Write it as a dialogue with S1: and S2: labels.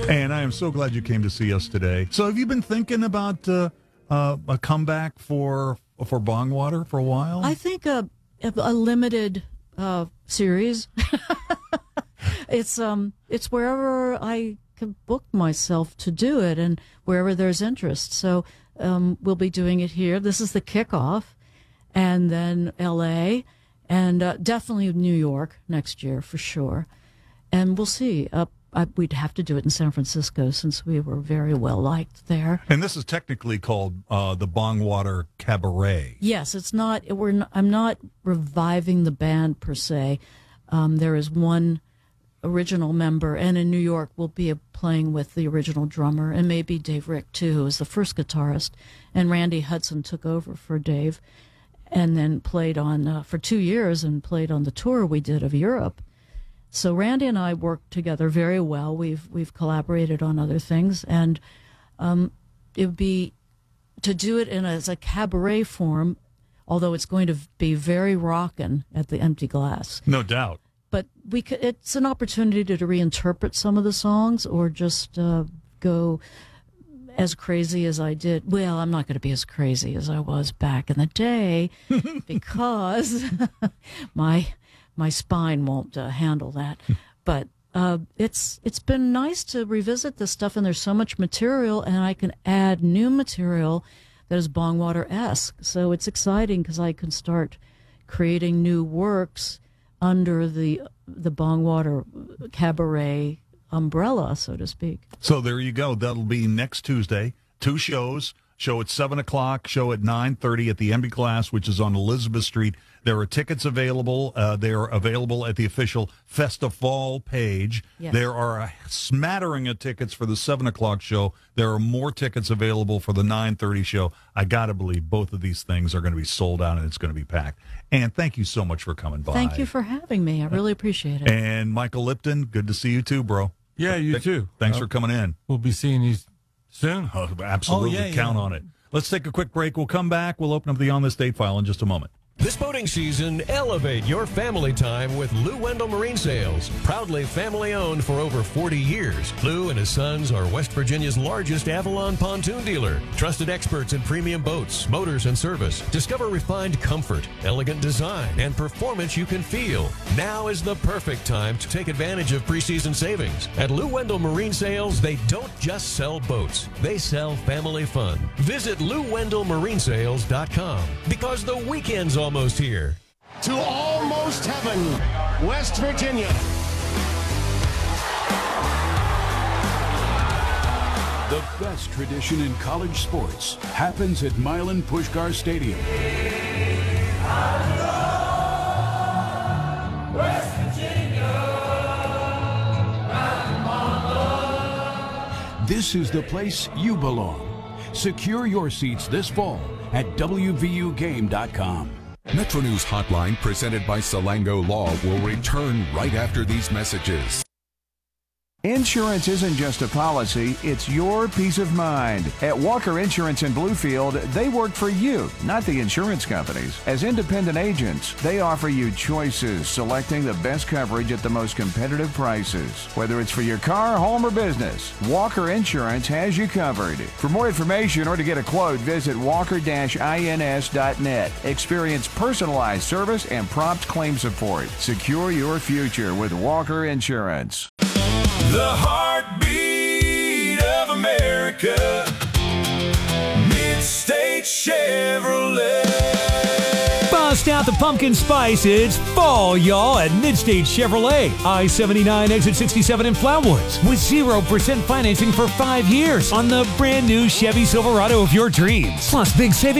S1: And I am so glad you came to see us today. So have you been thinking about a comeback for Bongwater for a while?
S2: I think a limited series. It's wherever I can book myself to do it and wherever there's interest. So we'll be doing it here. This is the kickoff, and then L.A., and definitely New York next year for sure. And we'll see. We'd have to do it in San Francisco since we were very well liked there.
S1: And this is technically called the Bongwater Cabaret.
S2: Yes, it's not. I'm not reviving the band per se. There is one original member, and in New York we'll be playing with the original drummer and maybe Dave Rick too, who was the first guitarist, and Randy Hudson took over for Dave, and then played on for 2 years and played on the tour we did of Europe. So Randy and I worked together very well. We've collaborated on other things, and it would be to do it as a cabaret form, although it's going to be very rockin' at the Empty Glass.
S1: No doubt.
S2: But it's an opportunity to reinterpret some of the songs or just go as crazy as I did. Well, I'm not going to be as crazy as I was back in the day because my spine won't handle that. But it's been nice to revisit this stuff, and there's so much material, and I can add new material that is Bongwater-esque. So it's exciting because I can start creating new works under the Bongwater Cabaret umbrella, so to speak.
S1: So there you go. That'll be next Tuesday. 2 shows. Show at 7 o'clock, show at 9:30 at the Empty Glass, which is on Elizabeth Street. There are tickets available. They are available at the official Festival page.
S2: Yes.
S1: There are a smattering of tickets for the 7 o'clock show. There are more tickets available for the 9:30 show. I got to believe both of these things are going to be sold out and it's going to be packed. And thank you so much for coming by.
S2: Thank you for having me. I really appreciate it.
S1: And Michael Lipton, good to see you too, bro.
S3: Yeah, you too.
S1: Thanks for coming in.
S3: We'll be seeing you soon.
S1: Oh, absolutely. Count on it. Let's take a quick break. We'll come back. We'll open up the On This Date file in just a moment.
S4: This boating season, elevate your family time with Lou Wendell Marine Sales. Proudly family-owned for over 40 years, Lou and his sons are West Virginia's largest Avalon pontoon dealer. Trusted experts in premium boats, motors, and service. Discover refined comfort, elegant design, and performance you can feel. Now is the perfect time to take advantage of preseason savings. At Lou Wendell Marine Sales, they don't just sell boats. They sell family fun. Visit LouWendellMarineSales.com because the weekend's almost here.
S5: To almost heaven, West Virginia.
S6: The best tradition in college sports happens at Milan Puskar Stadium.
S7: West Virginia.
S6: This is the place you belong. Secure your seats this fall at WVUGame.com.
S8: Metro News Hotline, presented by Salango Law, will return right after these messages.
S9: Insurance isn't just a policy, it's your peace of mind. At Walker Insurance in Bluefield, they work for you, not the insurance companies. As independent agents, they offer you choices, selecting the best coverage at the most competitive prices. Whether it's for your car, home, or business, Walker Insurance has you covered. For more information or to get a quote, visit walker-ins.net. Experience personalized service and prompt claim support. Secure your future with Walker Insurance.
S7: The heartbeat of America, Mid-State Chevrolet.
S10: Bust out the pumpkin spice. It's fall, y'all, at Mid-State Chevrolet. I-79 exit 67 in Flatwoods with 0% financing for 5 years on the brand new Chevy Silverado of your dreams. Plus big savings